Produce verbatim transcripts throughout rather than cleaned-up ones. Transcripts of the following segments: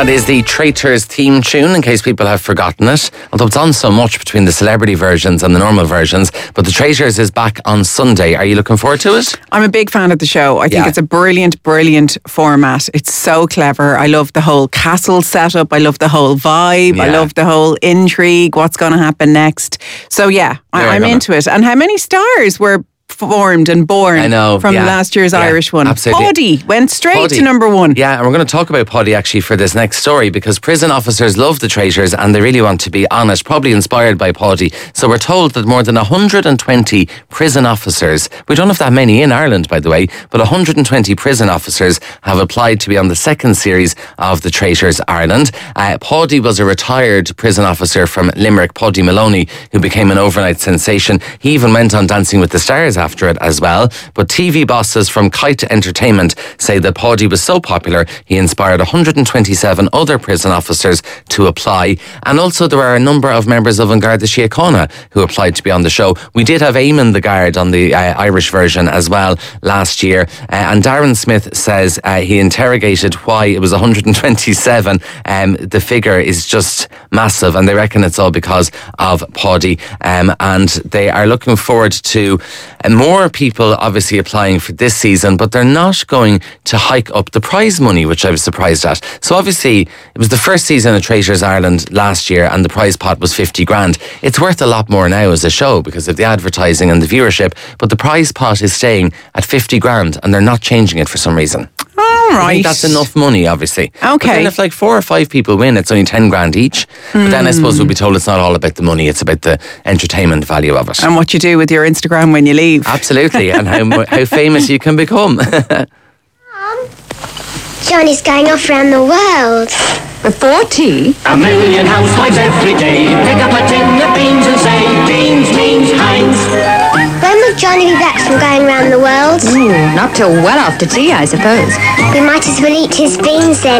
That is the Traitors theme tune, in case people have forgotten it. Although it's on so much between the celebrity versions and the normal versions. But the Traitors is back on Sunday. Are you looking forward to it? I'm a big fan of the show. I think Yeah. it's a brilliant, brilliant format. It's so clever. I love the whole castle setup. I love the whole vibe. I Yeah. love the whole intrigue. What's going to happen next? So yeah, I, They're I'm gonna- into it. And how many stars were formed and born I know, from yeah. last year's Yeah, Irish one? absolutely. Poddy went straight Poddy. to number one. Yeah, and we're going to talk about Poddy actually for this next story, because prison officers love the Traitors and they really want to be on it, probably inspired by Poddy. So we're told that more than one hundred twenty prison officers, we don't have that many in Ireland by the way, but one hundred twenty prison officers have applied to be on the second series of the Traitors Ireland. Uh, Poddy was a retired prison officer from Limerick, Poddy Maloney, who became an overnight sensation. He even went on Dancing with the Stars after it as well. But T V bosses from Kite Entertainment say that Poddy was so popular, he inspired one hundred twenty-seven other prison officers to apply. And also there were a number of members of An Garda Síochána who applied to be on the show. We did have Eamon the Guard on the uh, Irish version as well last year. Uh, and Darren Smith says uh, he interrogated why it was one hundred twenty-seven. Um, the figure is just massive, and they reckon it's all because of Poddy. Um, and they are looking forward to uh, more people obviously applying for this season, but they're not going to hike up the prize money, which I was surprised at. So obviously it was the first season of Traitors Ireland last year and the prize pot was fifty grand. It's worth a lot more now as a show because of the advertising and the viewership, but the prize pot is staying at fifty grand and they're not changing it for some reason. All I right. think that's enough money, obviously. Okay. But then if like four or five people win, it's only ten grand each. But then I suppose we'll be told it's not all about the money, it's about the entertainment value of it. And what you do with your Instagram when you leave. Absolutely, and how mu- how famous you can become. Johnny's going off around the world. Before tea? A million housewives every day pick up a tin of beans and say, beans, beans, Heinz. When will Johnny be back from going around the world? Ooh, not till well after tea, I suppose. We might as well eat his beans then.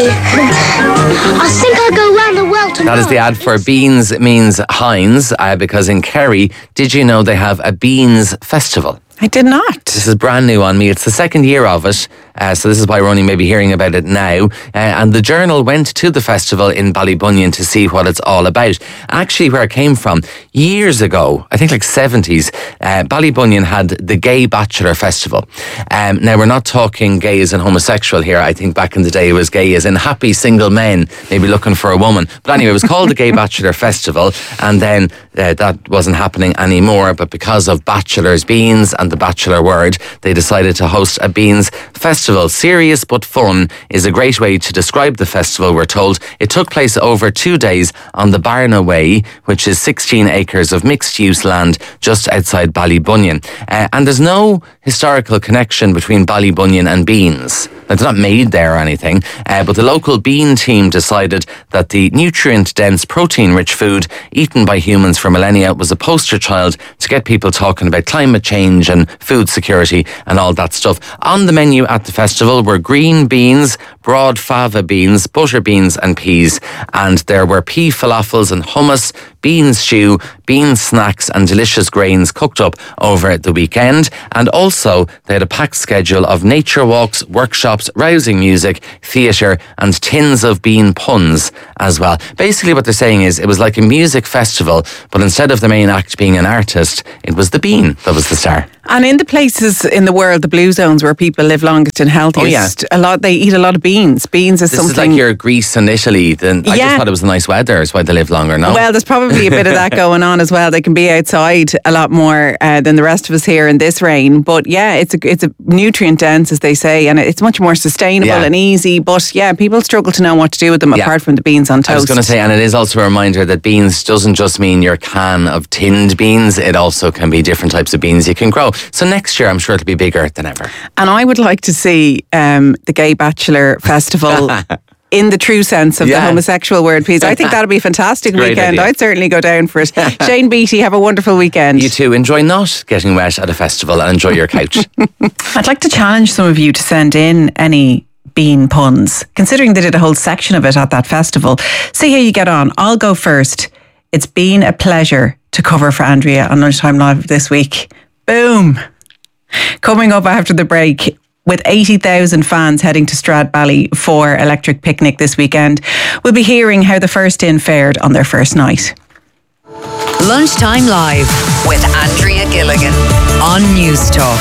I think I'll go around the world tomorrow. That is the ad for Beans Means Heinz, uh, because in Kerry, did you know they have a Beans Festival? I did not. This is brand new on me. It's the second year of it. Uh, so this is why we're only maybe hearing about it now. Uh, and the Journal went to the festival in Ballybunion to see what it's all about. Actually, where it came from, years ago, I think like seventies, uh, Ballybunion had the Gay Bachelor Festival. Um, now, we're not talking gay as in homosexual here. I think back in the day it was gay as in happy single men, maybe looking for a woman. But anyway, it was called the Gay Bachelor Festival. And then uh, that wasn't happening anymore. But because of Bachelor's Beans and the Bachelor word, they decided to host a Beans Festival. Serious but fun is a great way to describe the festival, we're told. It took place over two days on the Barna Way, which is sixteen acres of mixed-use land just outside Ballybunion. Uh, and there's no historical connection between Ballybunion and beans. It's not made there or anything, uh, but the local bean team decided that the nutrient-dense, protein-rich food eaten by humans for millennia was a poster child to get people talking about climate change and food security and all that stuff. On the menu at the festival were green beans, broad fava beans, butter beans and peas, and there were pea falafels and hummus, bean stew, bean snacks and delicious grains cooked up over the weekend. And also they had a packed schedule of nature walks, workshops, rousing music, theatre and tins of bean puns as well. Basically what they're saying is it was like a music festival, but instead of the main act being an artist, it was the bean that was the star. And in the places in the world, the blue zones where people live longest and healthiest, Oh, a lot they eat a lot of beans. Beans is This something. is like your Greece and Italy. Then I Yeah. just thought it was the nice weather is why they live longer, no? Well, there's probably a bit of that going on as well. They can be outside a lot more uh, than the rest of us here in this rain. But yeah, it's a it's a nutrient dense, as they say, and it's much more sustainable Yeah. and easy. But yeah, people struggle to know what to do with them Yeah. apart from the beans on toast. I was going to say, and it is also a reminder that beans doesn't just mean your can of tinned beans. It also can be different types of beans you can grow. So next year, I'm sure it'll be bigger than ever. And I would like to see um, the Gay Bachelor Festival in the true sense of Yeah. the homosexual word, please. I think that'll be a fantastic Great weekend. idea. I'd certainly go down for it. Shane Beattie, have a wonderful weekend. You too. Enjoy not getting wet at a festival and enjoy your couch. I'd like to challenge some of you to send in any bean puns, considering they did a whole section of it at that festival. See how you get on. I'll go first. It's been a pleasure to cover for Andrea on Lunchtime Live this week. Boom. Coming up after the break, with eighty thousand fans heading to Stradbally for Electric Picnic this weekend. We'll be hearing how the first in fared on their first night. Lunchtime Live with Andrea Gilligan on News Talk.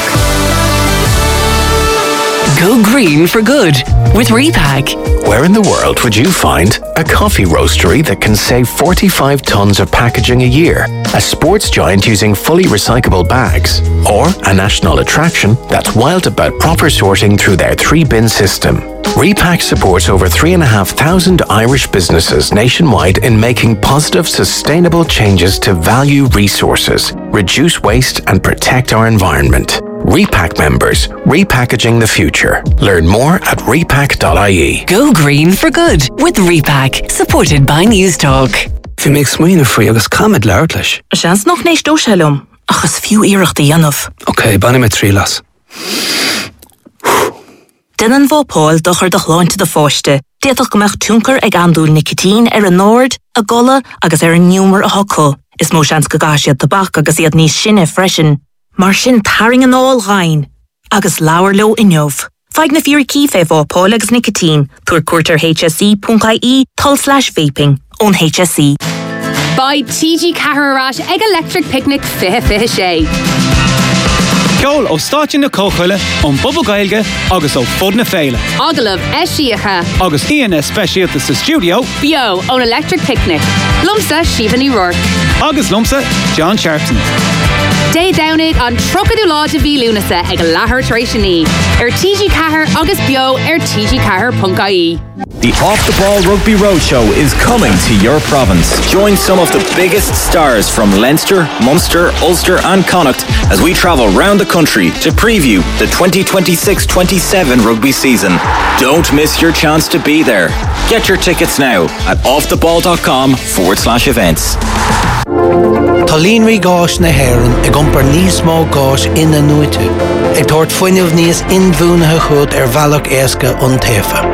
Go green for good with Repack. Where in the world would you find a coffee roastery that can save forty-five tonnes of packaging a year, a sports giant using fully recyclable bags, or a national attraction that's wild about proper sorting through their three-bin system? Repack supports over three and a half thousand Irish businesses nationwide in making positive, sustainable changes to value resources, reduce waste and protect our environment. Repack members, repackaging the future. Learn more at repack dot I E. Go green for good with Repack, supported by News Talk. Fi mé smaoine faoi agus camid leir leis. Seans noch nééis dóisilumm, achas fiú iireachta dhéanamh. Ok, banna me trí las. Dinan bhópáil dochar do chláinte de fáiste. Déadach gomach túncar ag andúil nicotín ar an nóir, a gola agus ar an niúmar a hoco. Is mó seans go gáisiad tabach agus iad níos sinne freisin. Mar sin taring an áil ghain, agus láir lo inneomh. Feig na fíorí cífe bhópáil agus nicotín, tuair cuairtear H S E dot I E tal slash vaping ón H S E. By T G Cahararach ag Electric Picnic fiche fiche sé. Ceol ó stáit na cóchuile ón Bubba Gaeilge agus ó fud na féile. Agalamh eisiacha. Agus íana speisialta sa studio. Bio ón Electric Picnic. Lumsa Siobhan O'Rourke. Agus lumsa John Sharpson. Day downig an trocadú láide bhí lúnasa ag láthair tar éis ní. Ar T G Cahar agus bio ar T G Cahar dot I E. The Off the Ball Rugby Roadshow is coming to your province. Join some of the biggest stars from Leinster, Munster, Ulster and Connacht as we travel round the country to preview the twenty twenty-six twenty-seven rugby season. Don't miss your chance to be there. Get your tickets now at offtheball.com forward slash events. Tá líonraí gáis na hÉireann ag iompar níos mó gáis ina nuaite. Ag tabhairt foiineamh níos inmhúnathe chud ar bhealach éasca ón taofa.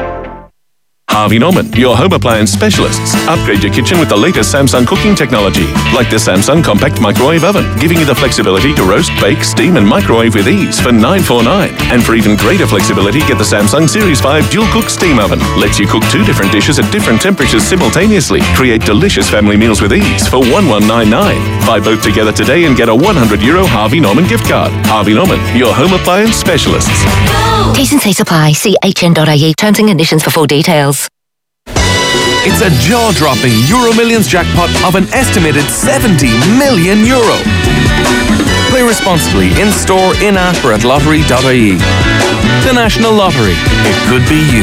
Harvey Norman, your home appliance specialists. Upgrade your kitchen with the latest Samsung cooking technology, like the Samsung Compact Microwave Oven, giving you the flexibility to roast, bake, steam and microwave with ease for nine forty-nine. And for even greater flexibility, get the Samsung Series five Dual Cook Steam Oven. Lets you cook two different dishes at different temperatures simultaneously. Create delicious family meals with ease for eleven ninety-nine. Buy both together today and get a one hundred euro Harvey Norman gift card. Harvey Norman, your home appliance specialists. T's and C's apply. See H N dot I E. Terms and conditions for full details. It's a jaw-dropping Euro Millions jackpot of an estimated seventy million euro. Play responsibly in-store, in-app or at lottery dot I E. The National Lottery. It could be you.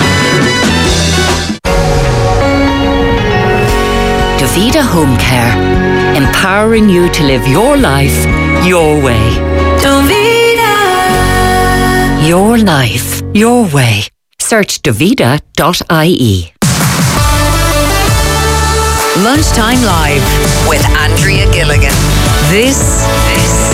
Davida Home Care. Empowering you to live your life your way. Davida. Your life, your way. Search davida dot I E. Lunchtime Live with Andrea Gilligan. This, this